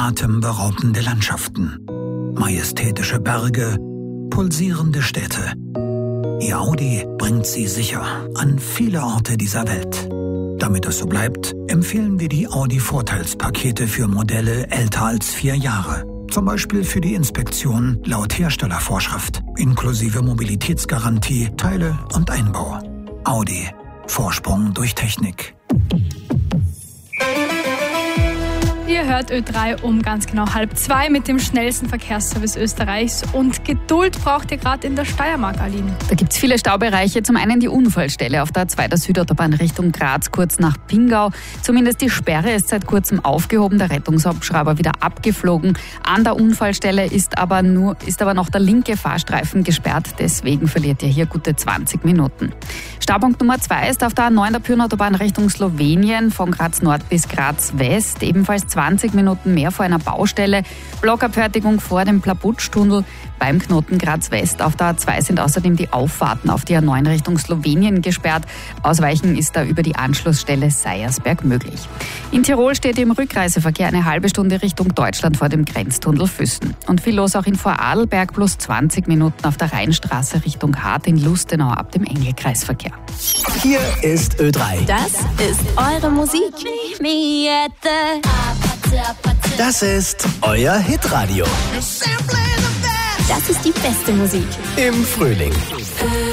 atemberaubende Landschaften, majestätische Berge, pulsierende Städte. Ihr Audi bringt Sie sicher an viele Orte dieser Welt. Damit es so bleibt, empfehlen wir die Audi-Vorteilspakete für Modelle älter als 4 Jahre. Zum Beispiel für die Inspektion laut Herstellervorschrift, inklusive Mobilitätsgarantie, Teile und Einbau. Audi. Vorsprung durch Technik. Ihr hört Ö3 um ganz genau 1:30 mit dem schnellsten Verkehrsservice Österreichs. Und Geduld braucht ihr gerade in der Steiermark, Aline. Da gibt es viele Staubereiche. Zum einen die Unfallstelle auf der A2 Südautobahn Richtung Graz, kurz nach Pingau. Zumindest die Sperre ist seit kurzem aufgehoben, der Rettungshubschrauber wieder abgeflogen. An der Unfallstelle ist aber noch der linke Fahrstreifen gesperrt. Deswegen verliert ihr hier gute 20 Minuten. Staupunkt Nummer 2 ist auf der A9 der Pyrnenautobahn Richtung Slowenien, von Graz Nord bis Graz West. Ebenfalls 20 Minuten mehr vor einer Baustelle. Blockabfertigung vor dem Plabutsch-Tunnel beim Knoten Graz West. Auf der A2 sind außerdem die Auffahrten auf die A9 Richtung Slowenien gesperrt. Ausweichen ist da über die Anschlussstelle Seiersberg möglich. In Tirol steht im Rückreiseverkehr eine halbe Stunde Richtung Deutschland vor dem Grenztunnel Füssen. Und viel los auch in Vorarlberg, plus 20 Minuten auf der Rheinstraße Richtung Hart in Lustenau ab dem Engelkreisverkehr. Hier ist Ö3. Das ist eure Musik. Das ist euer Hitradio. Das ist die beste Musik. Im Frühling.